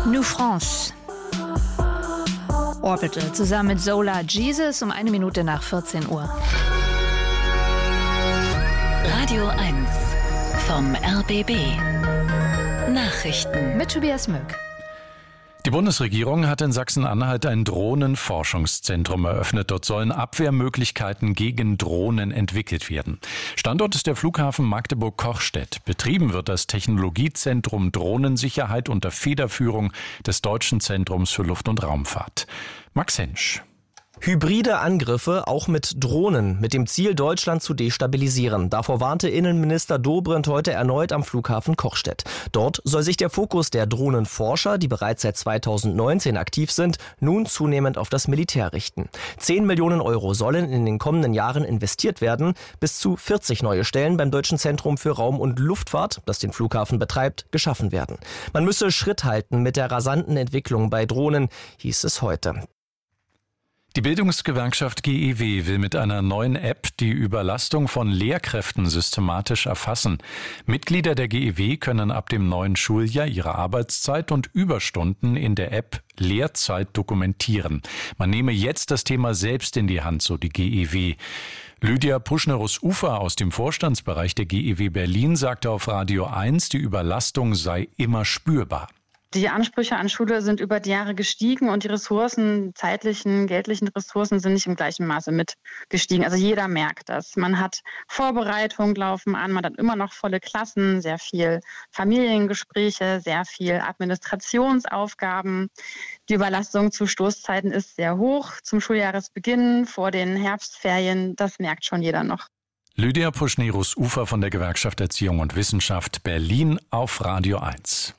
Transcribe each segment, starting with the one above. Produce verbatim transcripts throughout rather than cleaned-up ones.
New France. Orbital zusammen mit Solar Jesus um eine Minute nach vierzehn Uhr. Radio eins vom R B B. Nachrichten Mit Tobias Möck. Die Bundesregierung hat in Sachsen-Anhalt ein Drohnenforschungszentrum eröffnet. Dort sollen Abwehrmöglichkeiten gegen Drohnen entwickelt werden. Standort ist der Flughafen Magdeburg-Kochstedt. Betrieben wird das Technologiezentrum Drohnensicherheit unter Federführung des Deutschen Zentrums für Luft- und Raumfahrt. Max Hensch. Hybride Angriffe, auch mit Drohnen, mit dem Ziel, Deutschland zu destabilisieren. Davor warnte Innenminister Dobrindt heute erneut am Flughafen Kochstedt. Dort soll sich der Fokus der Drohnenforscher, die bereits seit zweitausendneunzehn aktiv sind, nun zunehmend auf das Militär richten. Zehn Millionen Euro sollen in den kommenden Jahren investiert werden. Bis zu vierzig neue Stellen beim Deutschen Zentrum für Raum- und Luftfahrt, das den Flughafen betreibt, geschaffen werden. Man müsse Schritt halten mit der rasanten Entwicklung bei Drohnen, hieß es heute. Die Bildungsgewerkschaft G E W will mit einer neuen App die Überlastung von Lehrkräften systematisch erfassen. Mitglieder der G E W können ab dem neuen Schuljahr ihre Arbeitszeit und Überstunden in der App Lehrzeit dokumentieren. Man nehme jetzt das Thema selbst in die Hand, so die G E W. Lydia Puschnerus-Ufer aus dem Vorstandsbereich der G E W Berlin sagte auf Radio eins, die Überlastung sei immer spürbar. Die Ansprüche an Schule sind über die Jahre gestiegen und die Ressourcen, zeitlichen, geldlichen Ressourcen sind nicht im gleichen Maße mit gestiegen. Also jeder merkt das. Man hat Vorbereitungen laufen an, man hat immer noch volle Klassen, sehr viel Familiengespräche, sehr viel Administrationsaufgaben. Die Überlastung zu Stoßzeiten ist sehr hoch. Zum Schuljahresbeginn, vor den Herbstferien, das merkt schon jeder noch. Lydia Puschnerus-Ufer von der Gewerkschaft Erziehung und Wissenschaft Berlin auf Radio eins.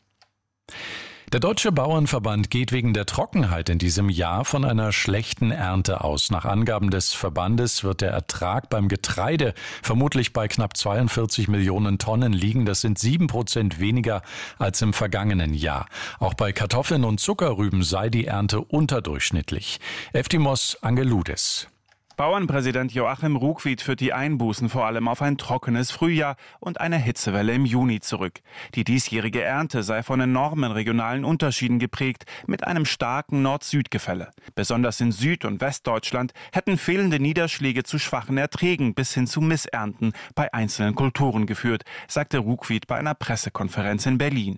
Der Deutsche Bauernverband geht wegen der Trockenheit in diesem Jahr von einer schlechten Ernte aus. Nach Angaben des Verbandes wird der Ertrag beim Getreide vermutlich bei knapp zweiundvierzig Millionen Tonnen liegen. Das sind sieben Prozent weniger als im vergangenen Jahr. Auch bei Kartoffeln und Zuckerrüben sei die Ernte unterdurchschnittlich. Eftimos Angeloudis. Bauernpräsident Joachim Ruckwied führt die Einbußen vor allem auf ein trockenes Frühjahr und eine Hitzewelle im Juni zurück. Die diesjährige Ernte sei von enormen regionalen Unterschieden geprägt, mit einem starken Nord-Süd-Gefälle. Besonders in Süd- und Westdeutschland hätten fehlende Niederschläge zu schwachen Erträgen bis hin zu Missernten bei einzelnen Kulturen geführt, sagte Ruckwied bei einer Pressekonferenz in Berlin.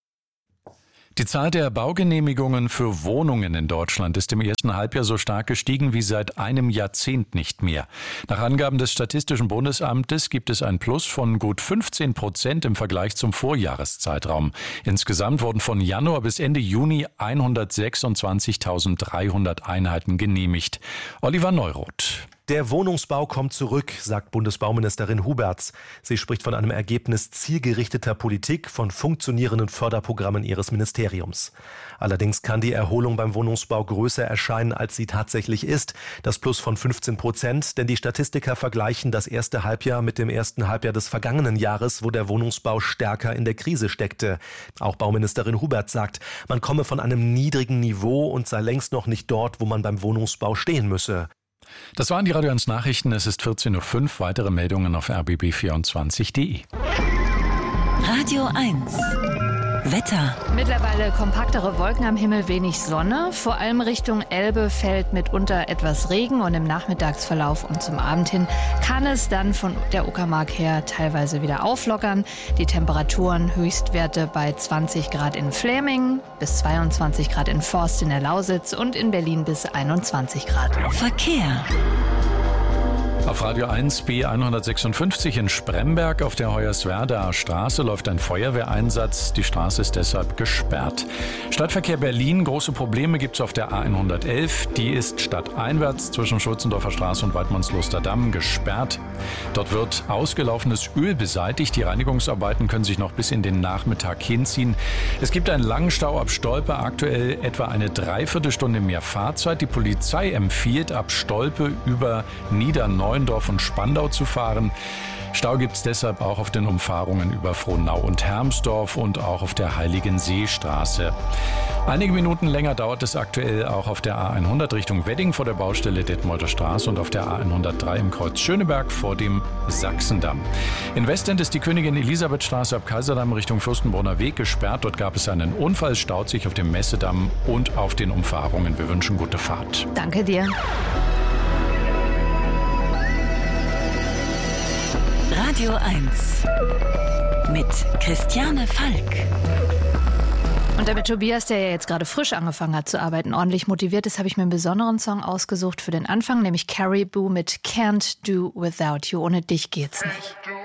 Die Zahl der Baugenehmigungen für Wohnungen in Deutschland ist im ersten Halbjahr so stark gestiegen wie seit einem Jahrzehnt nicht mehr. Nach Angaben des Statistischen Bundesamtes gibt es ein Plus von gut fünfzehn Prozent im Vergleich zum Vorjahreszeitraum. Insgesamt wurden von Januar bis Ende Juni hundertsechsundzwanzigtausenddreihundert Einheiten genehmigt. Oliver Neuroth. Der Wohnungsbau kommt zurück, sagt Bundesbauministerin Huberts. Sie spricht von einem Ergebnis zielgerichteter Politik, von funktionierenden Förderprogrammen ihres Ministeriums. Allerdings kann die Erholung beim Wohnungsbau größer erscheinen, als sie tatsächlich ist. Das Plus von fünfzehn Prozent, denn die Statistiker vergleichen das erste Halbjahr mit dem ersten Halbjahr des vergangenen Jahres, wo der Wohnungsbau stärker in der Krise steckte. Auch Bauministerin Huberts sagt, man komme von einem niedrigen Niveau und sei längst noch nicht dort, wo man beim Wohnungsbau stehen müsse. Das waren die Radio eins Nachrichten. Es ist vierzehn Uhr fünf. Weitere Meldungen auf r b b vierundzwanzig punkt d e. Radio eins Wetter. Mittlerweile kompaktere Wolken am Himmel, wenig Sonne. Vor allem Richtung Elbe fällt mitunter etwas Regen und im Nachmittagsverlauf und zum Abend hin kann es dann von der Uckermark her teilweise wieder auflockern. Die Temperaturen Höchstwerte bei zwanzig Grad in Flämingen, bis zweiundzwanzig Grad in Forst in der Lausitz und in Berlin bis einundzwanzig Grad. Verkehr. Auf Radio eins B hundertsechsundfünfzig in Spremberg auf der Hoyerswerdaer Straße läuft ein Feuerwehreinsatz. Die Straße ist deshalb gesperrt. Stadtverkehr Berlin, große Probleme gibt es auf der A hundertelf. Die ist stadteinwärts zwischen Schulzendorfer Straße und Waldmannsloster Damm gesperrt. Dort wird ausgelaufenes Öl beseitigt. Die Reinigungsarbeiten können sich noch bis in den Nachmittag hinziehen. Es gibt einen langen Stau ab Stolpe, aktuell etwa eine Dreiviertelstunde mehr Fahrzeit. Die Polizei empfiehlt ab Stolpe über Niederneu Neuendorf und Spandau zu fahren. Stau gibt es deshalb auch auf den Umfahrungen über Frohnau und Hermsdorf und auch auf der Heiligenseestraße. Einige Minuten länger dauert es aktuell auch auf der A hundert Richtung Wedding vor der Baustelle Detmolder Straße und auf der A hundertdrei im Kreuz Schöneberg vor dem Sachsendamm. In Westend ist die Königin Elisabeth Straße ab Kaiserdamm Richtung Fürstenbrunner Weg gesperrt. Dort gab es einen Unfall, staut sich auf dem Messedamm und auf den Umfahrungen. Wir wünschen gute Fahrt. Danke dir. Radio eins mit Christiane Falk. Und damit Tobias, der ja jetzt gerade frisch angefangen hat zu arbeiten, ordentlich motiviert ist, habe ich mir einen besonderen Song ausgesucht für den Anfang, nämlich Caribou mit Can't Do Without You. Ohne dich geht's nicht.